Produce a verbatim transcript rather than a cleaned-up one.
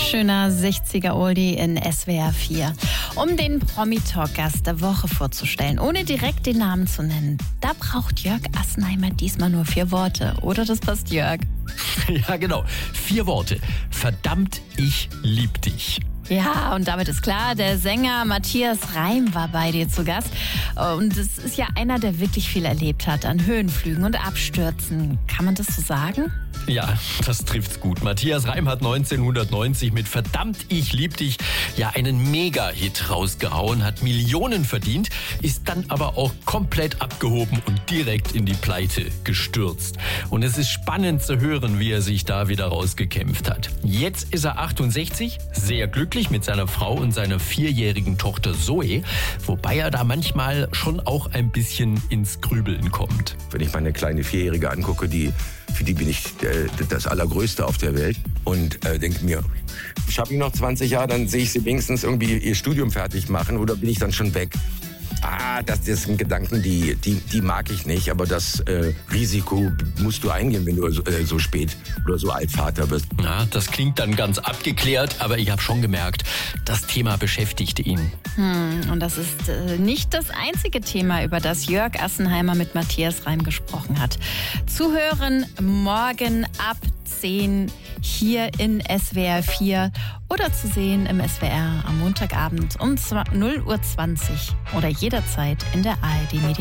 schöner sechziger-Oldie in S W R vier. Um den Promi-Talk-Gast der Woche vorzustellen, ohne direkt den Namen zu nennen, da braucht Jörg Assenheimer diesmal nur vier Worte. Oder das passt, Jörg? Ja, genau. Vier Worte. Verdammt, ich lieb dich. Ja, und damit ist klar, der Sänger Matthias Reim war bei dir zu Gast. Und es ist ja einer, der wirklich viel erlebt hat an Höhenflügen und Abstürzen. Kann man das so sagen? Ja, das trifft's gut. Matthias Reim hat neunzehnhundertneunzig mit Verdammt, ich lieb dich ja einen Mega-Hit rausgehauen, hat Millionen verdient, ist dann aber auch komplett abgehoben und direkt in die Pleite gestürzt. Und es ist spannend zu hören, wie er sich da wieder rausgekämpft hat. Jetzt ist er achtundsechzig, sehr glücklich mit seiner Frau und seiner vierjährigen Tochter Zoe, wobei er da manchmal schon auch ein bisschen ins Grübeln kommt. Wenn ich meine kleine Vierjährige angucke, die für die bin ich äh, das Allergrößte auf der Welt und äh, denke mir, schaffe ich noch zwanzig Jahre, dann sehe ich sie wenigstens irgendwie ihr Studium fertig machen oder bin ich dann schon weg? Ah, das, das sind Gedanken, die, die, die mag ich nicht, aber das äh, Risiko musst du eingehen, wenn du so, äh, so spät oder so alt Vater bist. Ja, das klingt dann ganz abgeklärt, aber ich habe schon gemerkt, das Thema beschäftigte ihn. Hm, und das ist äh, nicht das einzige Thema, über das Jörg Assenheimer mit Matthias Reim gesprochen hat. Zuhören morgen ab zehn hier in S W R vier oder zu sehen im S W R am Montagabend um null Uhr zwanzig oder jederzeit in der A R D Mediathek.